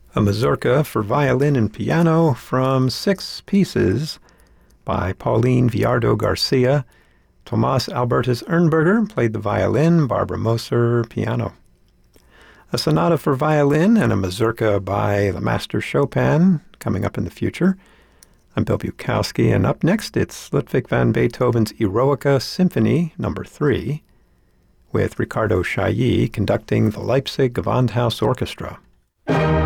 A mazurka for violin and piano from 6 pieces by Pauline Villardo Garcia. Tomas Albertus Ernberger played the violin, Barbara Moser piano. A sonata for violin and a mazurka by the master Chopin coming up in the future. I'm Bill Bukowski, and up next it's Ludwig van Beethoven's Eroica Symphony No. 3 with Ricardo Chailly conducting the Leipzig Gewandhaus Orchestra.